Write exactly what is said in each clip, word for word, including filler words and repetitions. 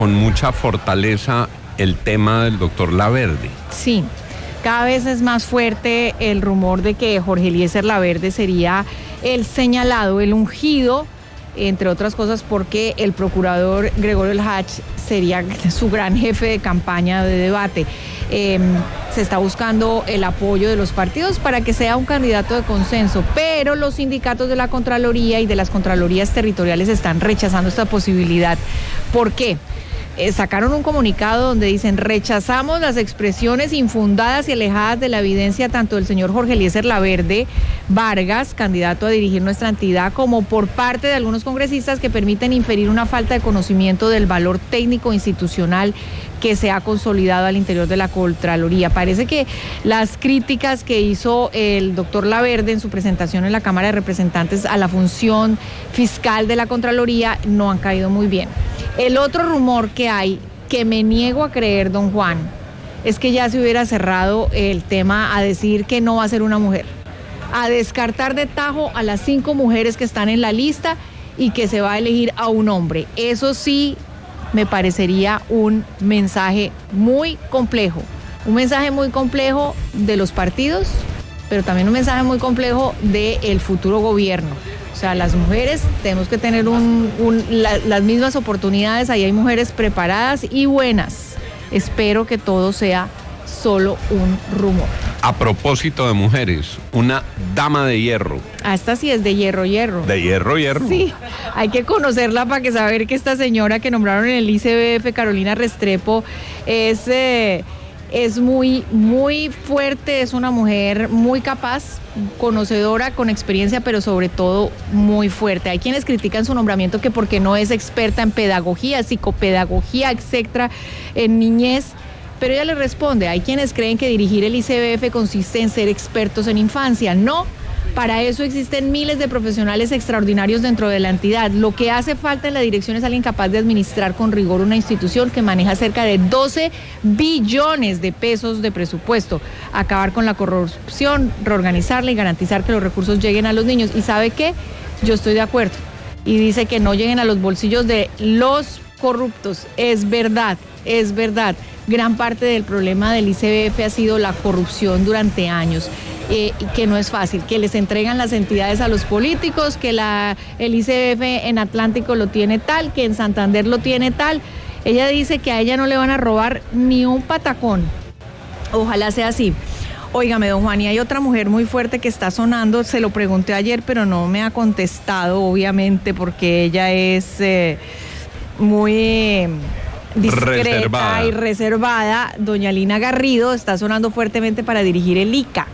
con mucha fortaleza el tema del doctor Laverde. Sí, cada vez es más fuerte el rumor de que Jorge Eliezer Laverde sería el señalado, el ungido, entre otras cosas porque el procurador Gregorio Elhach sería su gran jefe de campaña de debate. Eh, se está buscando el apoyo de los partidos para que sea un candidato de consenso, pero los sindicatos de la Contraloría y de las Contralorías territoriales están rechazando esta posibilidad. ¿Por qué? Eh, sacaron un comunicado donde dicen: rechazamos las expresiones infundadas y alejadas de la evidencia tanto del señor Jorge Eliezer Laverde Vargas, candidato a dirigir nuestra entidad, como por parte de algunos congresistas que permiten inferir una falta de conocimiento del valor técnico institucional que se ha consolidado al interior de la Contraloría. Parece que las críticas que hizo el doctor Laverde en su presentación en la Cámara de Representantes a la función fiscal de la Contraloría no han caído muy bien. El otro rumor que hay, que me niego a creer, don Juan, es que ya se hubiera cerrado el tema a decir que no va a ser una mujer, a descartar de tajo a las cinco mujeres que están en la lista y que se va a elegir a un hombre. Eso sí me parecería un mensaje muy complejo, un mensaje muy complejo de los partidos, pero también un mensaje muy complejo del futuro gobierno. O sea, las mujeres tenemos que tener un, un, la, las mismas oportunidades, ahí hay mujeres preparadas y buenas. Espero que todo sea solo un rumor. A propósito de mujeres, una dama de hierro. Ah, esta sí es de hierro, hierro. De hierro, hierro. Sí, hay que conocerla para que saber que esta señora que nombraron en el I C B F, Carolina Restrepo, es, eh, es muy, muy fuerte, es una mujer muy capaz, conocedora, con experiencia, pero sobre todo muy fuerte. Hay quienes critican su nombramiento que porque no es experta en pedagogía, psicopedagogía, etcétera, en niñez. Pero ella le responde, hay quienes creen que dirigir el I C B F consiste en ser expertos en infancia. No, para eso existen miles de profesionales extraordinarios dentro de la entidad. Lo que hace falta en la dirección es alguien capaz de administrar con rigor una institución que maneja cerca de doce billones de pesos de presupuesto, acabar con la corrupción, reorganizarla y garantizar que los recursos lleguen a los niños. ¿Y sabe qué? Yo estoy de acuerdo. Y dice que no lleguen a los bolsillos de los corruptos. Es verdad, es verdad. Gran parte del problema del I C B F ha sido la corrupción durante años, eh, que no es fácil, que les entregan las entidades a los políticos, que la, el I C B F en Atlántico lo tiene tal, que en Santander lo tiene tal. Ella dice que a ella no le van a robar ni un patacón. Ojalá sea así. Óigame, don Juan, y hay otra mujer muy fuerte que está sonando, se lo pregunté ayer, pero no me ha contestado, obviamente, porque ella es eh, muy... Eh, discreta reservada. y reservada. Doña Lina Garrido está sonando fuertemente para dirigir el I C A.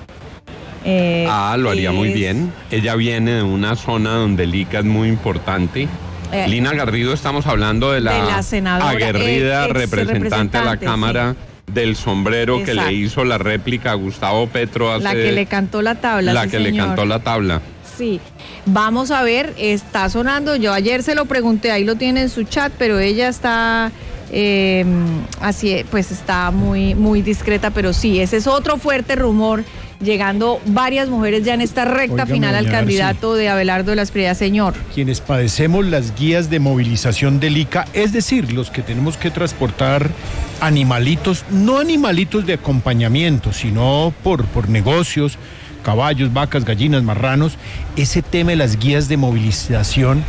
Eh, ah, lo haría es... muy bien. Ella viene de una zona donde el I C A es muy importante. Eh, Lina Garrido, estamos hablando de la, de la senadora, aguerrida eh, representante de la Cámara, sí, del sombrero. Exacto. Que le hizo la réplica a Gustavo Petro hace... La que le cantó la tabla. La sí, que señor. le cantó la tabla. Sí, vamos a ver, está sonando. Yo ayer se lo pregunté, ahí lo tiene en su chat, pero ella está... Eh, así pues está muy muy discreta, pero sí, ese es otro fuerte rumor, llegando varias mujeres ya en esta recta Óigame, final al candidato sí. de Abelardo de las Priedas. Señor, quienes padecemos las guías de movilización del I C A, es decir, los que tenemos que transportar animalitos, no animalitos de acompañamiento, sino por, por negocios, caballos, vacas, gallinas, marranos, ese tema de las guías de movilización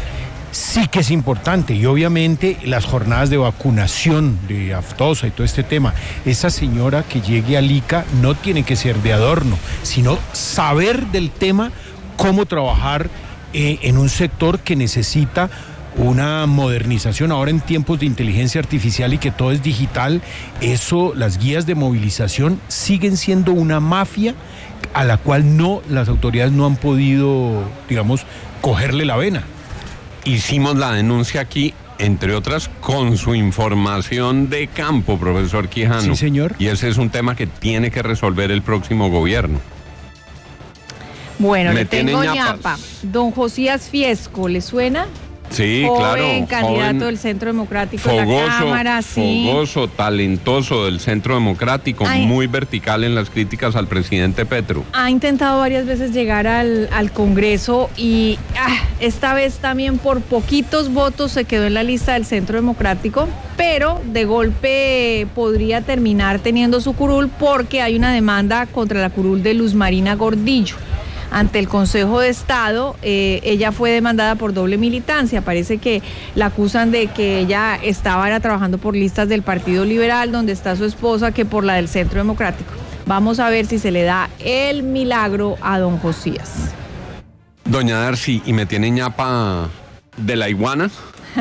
sí que es importante, y obviamente las jornadas de vacunación de aftosa y todo este tema. Esa señora que llegue al I C A no tiene que ser de adorno, sino saber del tema, cómo trabajar eh, en un sector que necesita una modernización ahora en tiempos de inteligencia artificial y que todo es digital. Eso, las guías de movilización siguen siendo una mafia a la cual no, las autoridades no han podido, digamos, cogerle la vena. Hicimos la denuncia aquí, entre otras, con su información de campo, profesor Quijano. Sí, señor. Y ese es un tema que tiene que resolver el próximo gobierno. Bueno, Me le tengo ñapa. Don Josías Fiesco, ¿le suena? Sí, joven, claro. candidato joven, del Centro Democrático fogoso, en la Cámara, sí. Fogoso, talentoso del Centro Democrático, Ay. muy vertical en las críticas al presidente Petro. Ha intentado varias veces llegar al, al Congreso y ah, esta vez también por poquitos votos se quedó en la lista del Centro Democrático, pero de golpe podría terminar teniendo su curul porque hay una demanda contra la curul de Luz Marina Gordillo. Ante el Consejo de Estado, eh, ella fue demandada por doble militancia. Parece que la acusan de que ella estaba era, trabajando por listas del Partido Liberal, donde está su esposa, que por la del Centro Democrático. Vamos a ver si se le da el milagro a don Josías. Doña Darcy, ¿y me tiene ñapa de la iguana?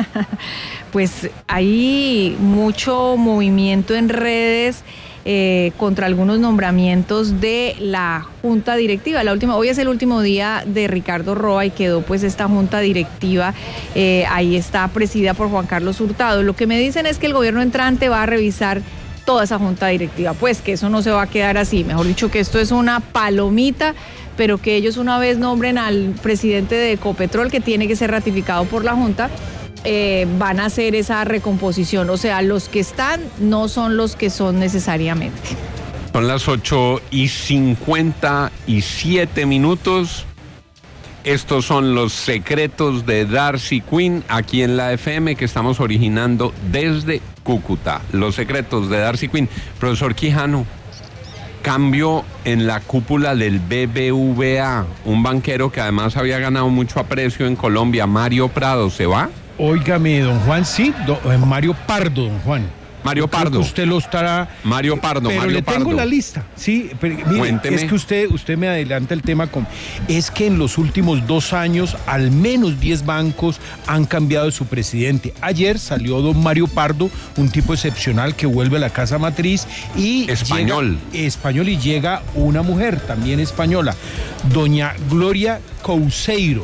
Pues hay mucho movimiento en redes Eh, contra algunos nombramientos de la junta directiva. La última, hoy es el último día de Ricardo Roa y quedó pues esta junta directiva, eh, ahí está presidida por Juan Carlos Hurtado. Lo que me dicen es que el gobierno entrante va a revisar toda esa junta directiva, pues que eso no se va a quedar así, mejor dicho que esto es una palomita, pero que ellos una vez nombren al presidente de Ecopetrol, que tiene que ser ratificado por la junta, Eh, van a hacer esa recomposición, o sea, los que están no son los que son necesariamente. Son las ocho y cincuenta y siete minutos. Estos son los secretos de Darcy Quinn aquí en la F M que estamos originando desde Cúcuta. Los secretos de Darcy Quinn. Profesor Quijano, cambio en la cúpula del B B V A, un banquero que además había ganado mucho aprecio en Colombia, Mario Prado, ¿se va? Óigame, don Juan, sí, don, Mario Pardo, don Juan. Mario Pardo. Usted lo estará... Mario Pardo, pero Mario le tengo Pardo. la lista, sí. Pero, mire, Cuénteme. Es que usted, usted me adelanta el tema con... Es que en los últimos dos años, al menos diez bancos han cambiado de su presidente. Ayer salió don Mario Pardo, un tipo excepcional que vuelve a la casa matriz y... Español. Llega, español y llega una mujer, también española, doña Gloria Couceiro.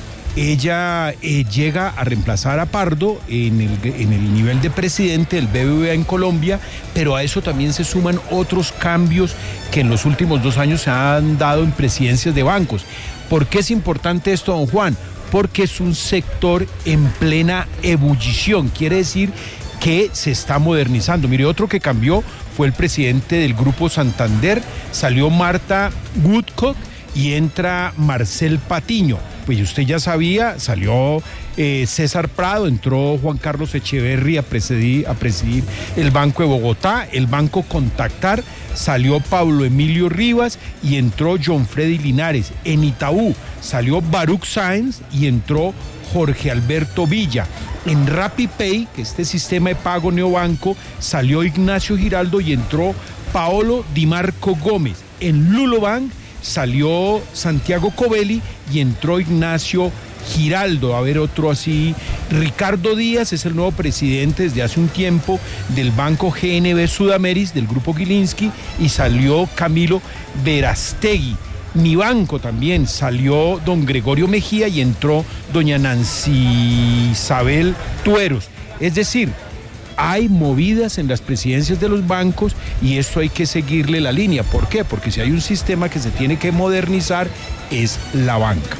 Ella eh, llega a reemplazar a Pardo en el, en el nivel de presidente del B B V A en Colombia, pero a eso también se suman otros cambios que en los últimos dos años se han dado en presidencias de bancos. ¿Por qué es importante esto, don Juan? Porque es un sector en plena ebullición, quiere decir que se está modernizando. Mire, otro que cambió fue el presidente del Grupo Santander, salió Marta Woodcock y entra Marcel Patiño. Pues usted ya sabía, salió eh, César Prado, entró Juan Carlos Echeverry a presidir, a presidir el Banco de Bogotá, el Banco Contactar, salió Pablo Emilio Rivas y entró John Freddy Linares. En Itaú salió Baruch Sáenz y entró Jorge Alberto Villa. En RappiPay, que este sistema de pago neobanco, salió Ignacio Giraldo y entró Paolo Di Marco Gómez. En Lulobank salió Santiago Covelli y entró Ignacio Giraldo. A ver, otro así. Ricardo Díaz es el nuevo presidente desde hace un tiempo del Banco G N B Sudameris, del Grupo Gilinski, y salió Camilo Verastegui. Mi banco también salió don Gregorio Mejía y entró doña Nancy Isabel Tueros. Es decir, hay movidas en las presidencias de los bancos y esto hay que seguirle la línea. ¿Por qué? Porque si hay un sistema que se tiene que modernizar es la banca.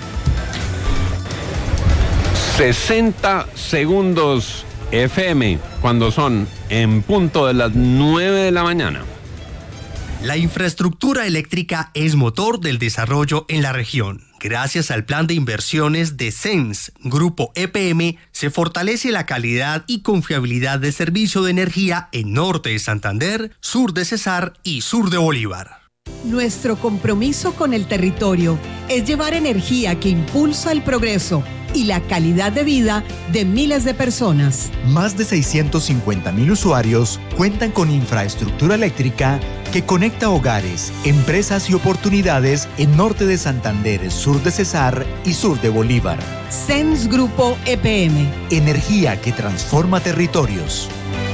sesenta segundos F M cuando son en punto de las nueve de la mañana. La infraestructura eléctrica es motor del desarrollo en la región. Gracias al plan de inversiones de SENS, Grupo E P M, se fortalece la calidad y confiabilidad del servicio de energía en norte de Santander, sur de Cesar y sur de Bolívar. Nuestro compromiso con el territorio es llevar energía que impulsa el progreso y la calidad de vida de miles de personas. Más de seiscientos cincuenta mil usuarios cuentan con infraestructura eléctrica que conecta hogares, empresas y oportunidades en norte de Santander, sur de Cesar y sur de Bolívar. SENS Grupo E P M. Energía que transforma territorios.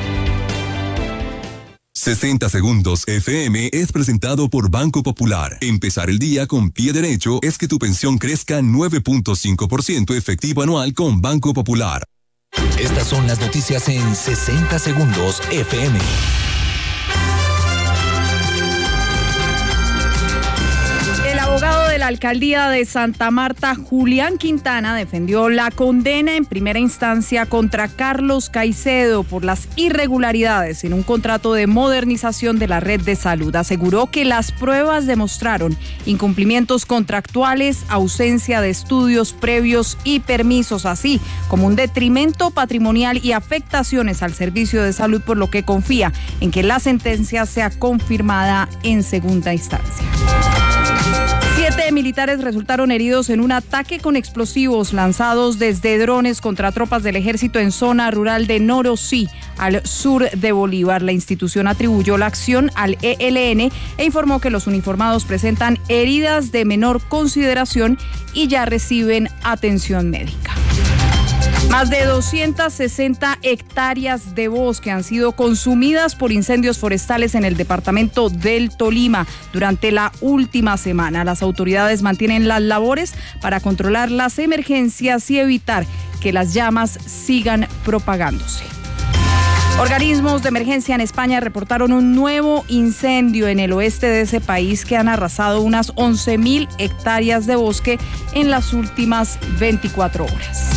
sesenta segundos F M es presentado por Banco Popular. Empezar el día con pie derecho es que tu pensión crezca nueve punto cinco por ciento efectivo anual con Banco Popular. Estas son las noticias en sesenta segundos F M. El abogado de la alcaldía de Santa Marta, Julián Quintana, defendió la condena en primera instancia contra Carlos Caicedo por las irregularidades en un contrato de modernización de la red de salud. Aseguró que las pruebas demostraron incumplimientos contractuales, ausencia de estudios previos y permisos, así como un detrimento patrimonial y afectaciones al servicio de salud, por lo que confía en que la sentencia sea confirmada en segunda instancia. Siete militares resultaron heridos en un ataque con explosivos lanzados desde drones contra tropas del ejército en zona rural de Norosí, al sur de Bolívar. La institución atribuyó la acción al E L N e informó que los uniformados presentan heridas de menor consideración y ya reciben atención médica. Más de doscientas sesenta hectáreas de bosque han sido consumidas por incendios forestales en el departamento del Tolima durante la última semana. Las autoridades mantienen las labores para controlar las emergencias y evitar que las llamas sigan propagándose. Organismos de emergencia en España reportaron un nuevo incendio en el oeste de ese país que han arrasado unas once mil hectáreas de bosque en las últimas veinticuatro horas.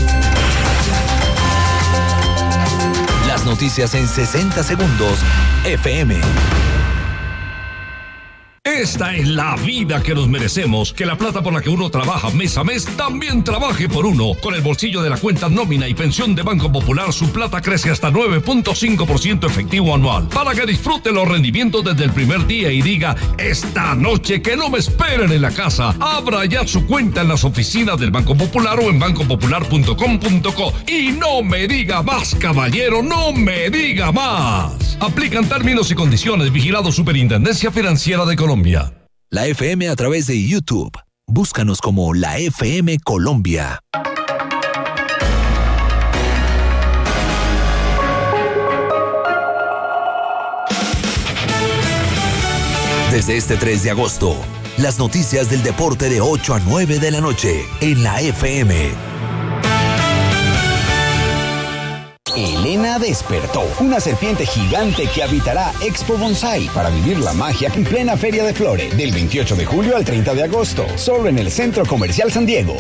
Las noticias en sesenta segundos, F M. Esta es la vida que nos merecemos, que la plata por la que uno trabaja mes a mes también trabaje por uno. Con el bolsillo de la cuenta nómina y pensión de Banco Popular, su plata crece hasta nueve punto cinco por ciento efectivo anual, para que disfrute los rendimientos desde el primer día y diga, esta noche que no me esperen en la casa. Abra ya su cuenta en las oficinas del Banco Popular o en banco popular punto com punto co. Y no me diga más, caballero, no me diga más. Aplican términos y condiciones. Vigilado Superintendencia Financiera de Colombia. La F M a través de YouTube. Búscanos como la F M Colombia. Desde este tres de agosto, las noticias del deporte de ocho a nueve de la noche en la F M. Elena despertó, una serpiente gigante que habitará Expo Bonsai para vivir la magia en plena Feria de Flores, del veintiocho de julio al treinta de agosto, solo en el Centro Comercial San Diego.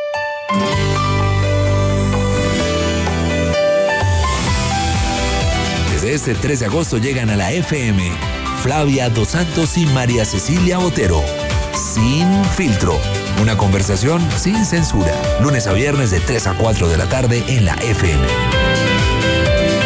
Desde este tres de agosto llegan a la F M Flavia Dos Santos y María Cecilia Botero. Sin filtro. Una conversación sin censura. Lunes a viernes de tres a cuatro de la tarde en la F M.